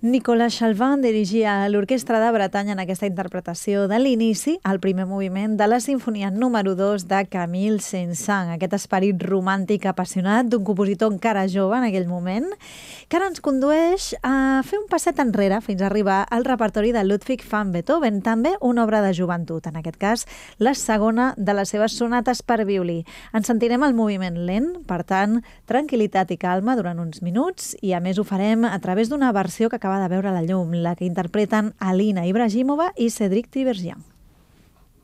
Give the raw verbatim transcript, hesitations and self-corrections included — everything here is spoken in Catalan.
Nicolas Chailvan dirigia l'Orquestra de Bretanya en aquesta interpretació de l'inici, el primer moviment de la sinfonia número dos de Camille Saint-Saëns, aquest esperit romàntic apassionat d'un compositor encara jove en aquell moment, que ara ens condueix a fer un passet enrere fins a arribar al repertori de Ludwig van Beethoven, també una obra de joventut, en aquest cas la segona de les seves sonates per violí. Ens sentirem el moviment lent, per tant, tranquil·litat i calma durant uns minuts, i a més ho farem a través d'una versió que acaba de veure la llum, la que interpreten Alina Ibrahimova i Cédric Tiberghien.